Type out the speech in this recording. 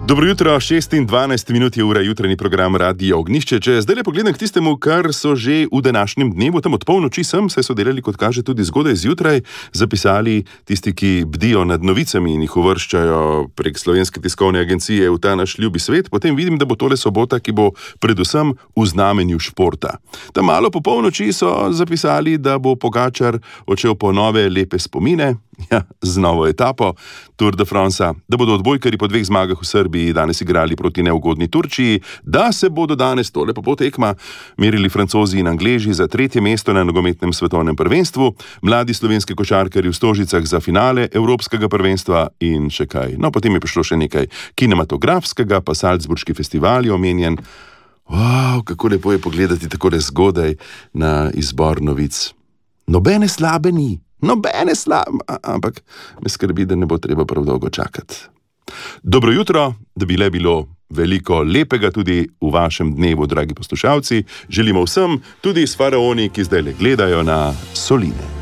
Dobro jutro, 6:12 minut je ura, jutranji program Radio Ognjišče. Če zdaj le pogledam k tistemu, kar so že v današnjem dnevu, tam od polnoči sem, saj so delali, kot kaže, tudi zgodaj zjutraj, zapisali tisti, ki bdijo nad novicami in jih uvrščajo prek Slovenske tiskovne agencije v ta naš ljubi svet. Potem vidim, da bo tole sobota, ki bo predvsem v znamenju športa. Tam malo po polnoči so zapisali, da bo Pogačar odšel po nove lepe spomine, z novo etapo Tour de Francea, da bodo odbojkarji po 2 zmagah v Srbiji danes igrali proti neugodni Turčiji, da se bodo danes, tole pa bo tekma, merili Francozi in Angleži za 3. mesto na nogometnem svetovnem prvenstvu, mladi slovenski košarkarji v Stožicah za finale Evropskega prvenstva in še kaj. No, potem je prišlo še nekaj kinematografskega, pa Salzburški festival je omenjen. Wow, kako lepo je pogledati takole zgodaj na izbor novic. Nobene slabe ni. Ampak me skrbi, da ne bo treba prav dolgo čakati. Dobro jutro, da bi le bilo veliko lepega tudi v vašem dnevu, dragi poslušalci. Želimo vsem, tudi s faraoni, ki zdaj le gledajo na soline.